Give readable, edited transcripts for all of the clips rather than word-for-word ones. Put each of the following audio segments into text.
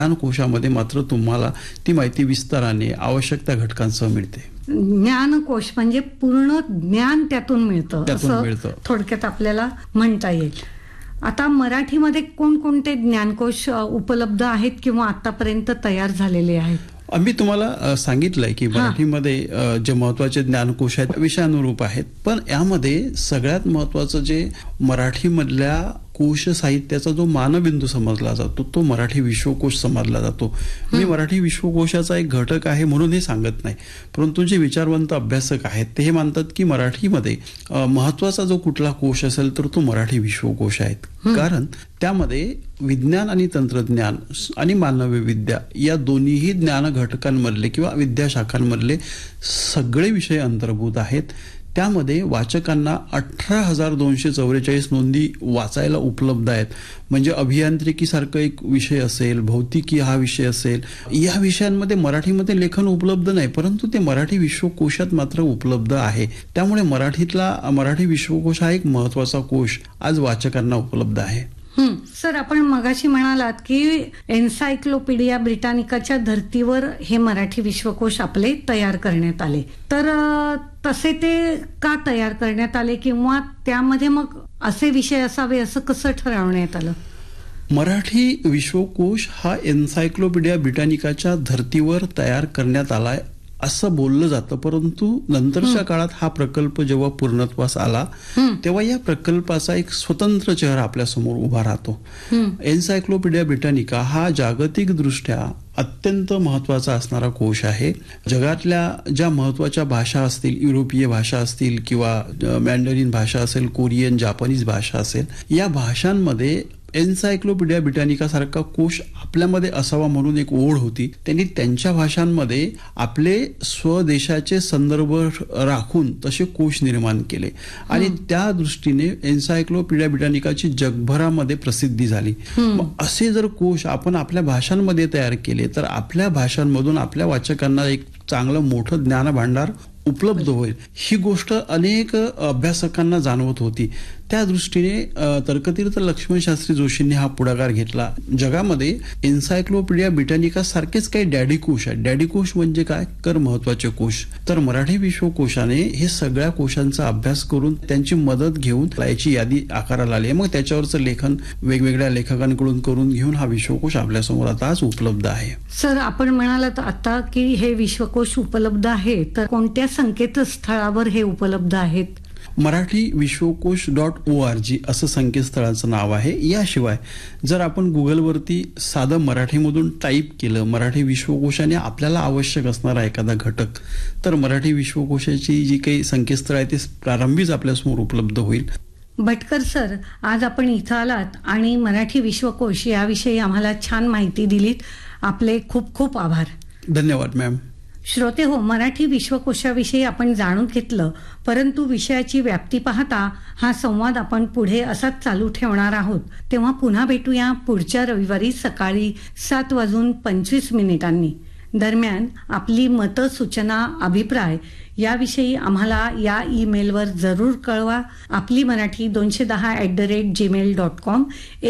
ज्ञानकोशामध्ये मात्र तुम्हाला ती माहिती विस्ताराने आवश्यक त्या घटकांसह मिळते. ज्ञानकोश म्हणजे पूर्ण ज्ञान त्यातून मिळतं असं थोडक्यात आपल्याला म्हणता येईल. आता मराठीमध्ये कोणकोणते ज्ञानकोश उपलब्ध आहेत किंवा आतापर्यंत तयार झालेले आहेत? आम्ही तुम्हाला सांगितलंय की मराठीमध्ये जे महत्वाचे ज्ञानकोश आहेत विषयानुरूप आहेत, पण यामध्ये सगळ्यात महत्वाचं जे मराठीमधल्या कोश साहित्याचा जो मानबिंदू समजला जातो तो मराठी विश्वकोश समजला जातो. मी मराठी विश्वकोशाचा एक घटक आहे म्हणून हे सांगत नाही, परंतु जे विचारवंत अभ्यासक आहेत ते हे मानतात की मराठीमध्ये महत्वाचा जो कुठला कोश असेल तर तो मराठी विश्वकोश आहेत. कारण त्यामध्ये विज्ञान आणि तंत्रज्ञान आणि मानवी विद्या या दोन्हीही ज्ञान घटकांमधले किंवा विद्याशाखांमधले सगळे विषय अंतर्भूत आहेत. त्यामध्ये वाचकांना 18,244 नोंदी वाचायला उपलब्ध आहेत. म्हणजे अभियांत्रिकीसारखं एक विषय असेल, भौतिकी हा विषय असेल, या विषयांमध्ये मराठीमध्ये लेखन उपलब्ध नाही, परंतु ते मराठी विश्वकोशात मात्र उपलब्ध आहे. त्यामुळे मराठी विश्वकोश हा एक महत्वाचा कोश आज वाचकांना उपलब्ध आहे. सर, आपण मगाशी म्हणालात की एन्सायक्लोपीडिया ब्रिटानिकाच्या धर्तीवर हे मराठी विश्वकोश आपले तयार करण्यात आले, तर तसे ते का तयार करण्यात आले किंवा त्यामध्ये मग असे विषय असावे असं कसं ठरवण्यात आलं? मराठी विश्वकोश हा एन्सायक्लोपीडिया ब्रिटानिकाच्या धर्तीवर तयार करण्यात आलाय असं बोललं जातं, परंतु नंतरच्या काळात हा प्रकल्प जेव्हा पूर्णत्वास आला तेव्हा या प्रकल्पाचा एक स्वतंत्र चेहरा आपल्या समोर उभा राहतो. एन्सायक्लोपीडिया ब्रिटानिका हा जागतिक दृष्ट्या अत्यंत महत्वाचा असणारा कोश आहे. जगातल्या ज्या महत्वाच्या भाषा असतील, युरोपीय भाषा असतील किंवा मॅन्डरिन भाषा असेल, कोरियन, जापानीज भाषा असेल, या भाषांमध्ये एन्सायक्लोपीडिया ब्रिटानिका सारखा कोश आपल्यामध्ये असावा म्हणून एक ओढ होती. त्यांनी त्यांच्या भाषांमध्ये आपले स्वदेशाचे संदर्भ राखून तसे कोश निर्माण केले आणि त्या दृष्टीने एन्सायक्लोपीडिया ब्रिटानिकाची जगभरामध्ये प्रसिद्धी झाली. मग असे जर कोश आपण आपल्या भाषांमध्ये तयार केले तर आपल्या भाषांमधून आपल्या वाचकांना एक चांगलं मोठं ज्ञान भांडार उपलब्ध होईल, ही गोष्ट अनेक अभ्यासकांना जाणवत होती. त्या दृष्टीने तर्कतीर्थ लक्ष्मण शास्त्री जोशींनी हा पुढाकार घेतला. जगामध्ये एन्सायक्लोपीडिया ब्रिटानिका सारखेच काही डॅडी कोश आहेत. डॅडी कोश म्हणजे काय, कर महत्वाचे कोश. तर मराठी विश्वकोशाने हे सगळ्या कोशांचा अभ्यास करून त्यांची मदत घेऊन याची यादी आकाराला आली. मग त्याच्यावरचं लेखन वेगवेगळ्या लेखकांकडून करून घेऊन हा विश्वकोश आपल्यासमोर आता आज उपलब्ध आहे. सर, आपण म्हणालात आता की हे विश्वकोश उपलब्ध आहे, तर कोणत्या संकेतस्थळावर हे उपलब्ध आहेत? मराठी विश्वकोश .org असं संकेतस्थळाचं नाव आहे. याशिवाय जर आपण गुगलवरती साधं मराठीमधून टाईप केलं मराठी विश्वकोशाने आपल्याला आवश्यक असणारा एखादा घटक, तर मराठी विश्वकोशाची जी काही संकेतस्थळ आहे ते प्रारंभीच आपल्यासमोर उपलब्ध होईल. भटकर सर, आज आपण इथं आलात आणि मराठी विश्वकोश याविषयी आम्हाला छान माहिती दिलीत. आपले खूप खूप आभार. धन्यवाद मॅम. श्रोते हो, मराठी विश्वकोशाविषयी आपण जाणून घेतलं, परंतु विषयाची व्याप्ती पाहता हा संवाद आपण पुढे असाच चालू ठेवणार आहोत. तेव्हा पुन्हा भेटूया पुढच्या रविवारी सकाळी 7:25 दरम्यान आपली मतं, सूचना, अभिप्राय याविषयी आम्हाला या ईमेलवर जरूर कळवा. आपली मराठी 210@gmail.com,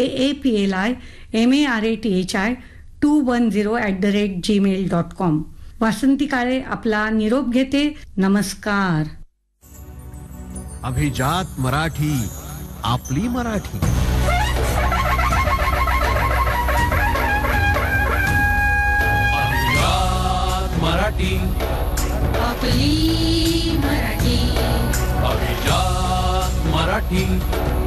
AAPLIMARATHI210@gmail.com. वासंती काळे आपला निरोप घेते. नमस्कार. अभिजात मराठी, आपली मराठी. अभिजात मराठी, आपली मराठी. अभिजात मराठी.